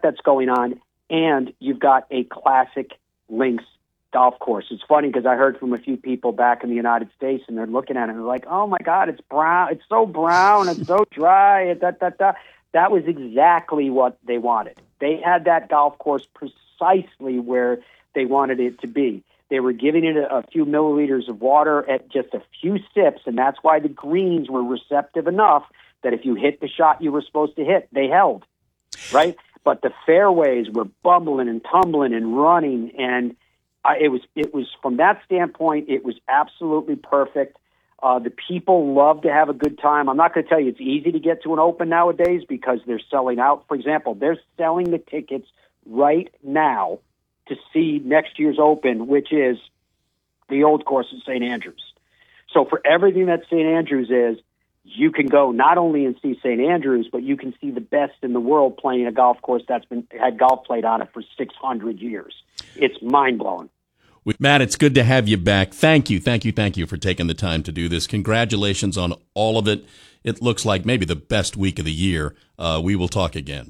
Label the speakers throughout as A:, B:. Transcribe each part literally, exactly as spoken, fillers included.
A: that's going on, and you've got a classic links golf course. It's funny because I heard from a few people back in the United States, and they're looking at it and they're like, oh my God, it's brown. It's so brown. It's so dry. Da, da, da. That was exactly what they wanted. They had that golf course precisely where they wanted it to be. They were giving it a, a few milliliters of water at just a few sips, and that's why the greens were receptive enough that if you hit the shot you were supposed to hit, they held, right? But the fairways were bumbling and tumbling and running, and uh, it was it was from that standpoint, it was absolutely perfect. Uh, the people love to have a good time. I'm not going to tell you it's easy to get to an Open nowadays because they're selling out. For example, they're selling the tickets right now to see next year's Open, which is the old course at Saint Andrews. So for everything that Saint Andrews is, you can go not only and see Saint Andrews, but you can see the best in the world playing a golf course that's been had golf played on it for six hundred years. It's mind-blowing.
B: With Matt, it's good to have you back. Thank you, thank you, thank you for taking the time to do this. Congratulations on all of it. It looks like maybe the best week of the year. Uh, we will talk again.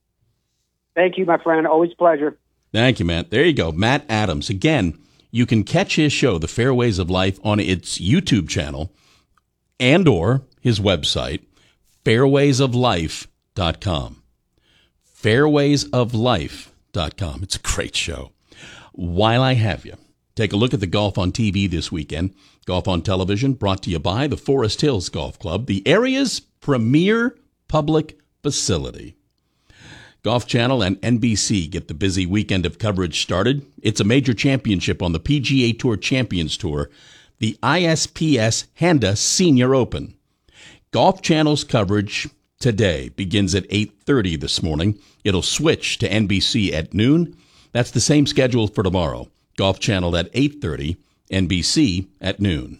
A: Thank you, my friend. Always a pleasure.
B: Thank you, Matt. There you go. Matt Adams. Again, you can catch his show, The Fairways of Life, on its YouTube channel and or his website, fairways of life dot com. fairways of life dot com. It's a great show. While I have you, take a look at the Golf on T V this weekend. Golf on Television brought to you by the Forest Hills Golf Club, the area's premier public facility. Golf Channel and N B C get the busy weekend of coverage started. It's a major championship on the P G A Tour Champions Tour, the I S P S Honda Senior Open. Golf Channel's coverage today begins at eight thirty this morning. It'll switch to N B C at noon. That's the same schedule for tomorrow. Golf Channel at eight thirty, N B C at noon.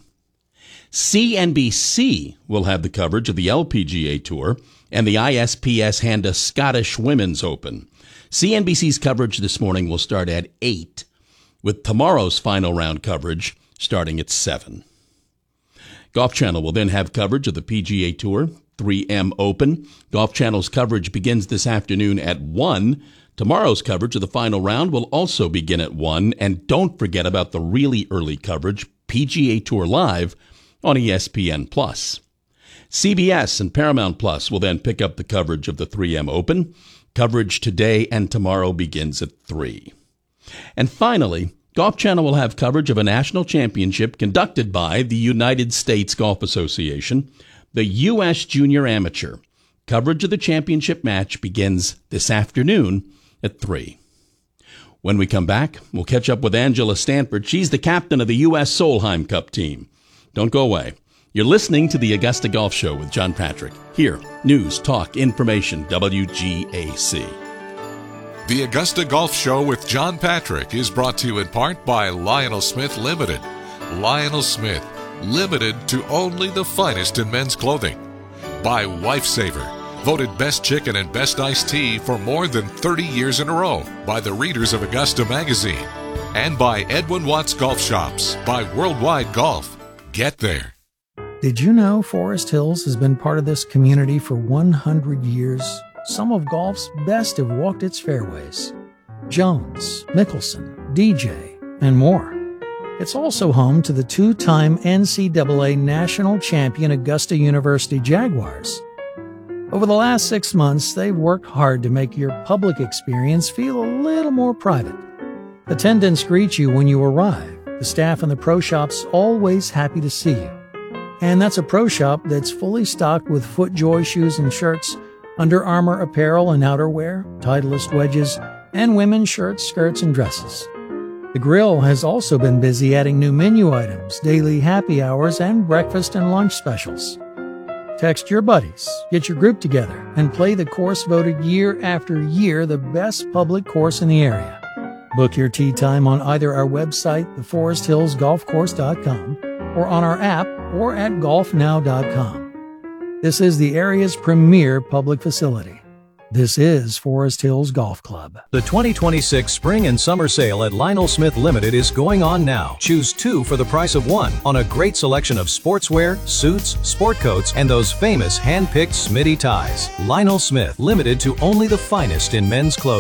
B: C N B C will have the coverage of the L P G A Tour and the I S P S Honda Scottish Women's Open. C N B C's coverage this morning will start at eight, with tomorrow's final round coverage starting at seven. Golf Channel will then have coverage of the P G A Tour, three M Open. Golf Channel's coverage begins this afternoon at one. Tomorrow's coverage of the final round will also begin at one. And don't forget about the really early coverage, P G A Tour Live, on E S P N plus. C B S and Paramount Plus will then pick up the coverage of the three M Open. Coverage today and tomorrow begins at three. And finally, Golf Channel will have coverage of a national championship conducted by the United States Golf Association, the U S Junior Amateur. Coverage of the championship match begins this afternoon at three. When we come back, we'll catch up with Angela Stanford. She's the captain of the U S Solheim Cup team. Don't go away. You're listening to the Augusta Golf Show with John Patrick. Here, news, talk, information, W G A C.
C: The Augusta Golf Show with John Patrick is brought to you in part by Lionel Smith Limited. Lionel Smith, limited to only the finest in men's clothing. By Lifesaver, voted best chicken and best iced tea for more than thirty years in a row by the readers of Augusta Magazine. And by Edwin Watts Golf Shops, by Worldwide Golf. Get there.
D: Did you know Forest Hills has been part of this community for one hundred years? Some of golf's best have walked its fairways. Jones, Mickelson, D J, and more. It's also home to the two-time N C double A national champion Augusta University Jaguars. Over the last six months, they've worked hard to make your public experience feel a little more private. Attendants greet you when you arrive. The staff in the pro shop's always happy to see you. And that's a pro shop that's fully stocked with FootJoy shoes and shirts, Under Armour apparel and outerwear, Titleist wedges, and women's shirts, skirts, and dresses. The grill has also been busy adding new menu items, daily happy hours, and breakfast and lunch specials. Text your buddies, get your group together, and play the course voted year after year the best public course in the area. Book your tee time on either our website, the forest hills golf course dot com, or on our app, or at golf now dot com. This is the area's premier public facility. This is Forest Hills Golf Club.
E: The twenty twenty-six Spring and Summer Sale at Lionel Smith Limited is going on now. Choose two for the price of one on a great selection of sportswear, suits, sport coats, and those famous hand-picked Smitty ties. Lionel Smith Limited to only the finest in men's clothing.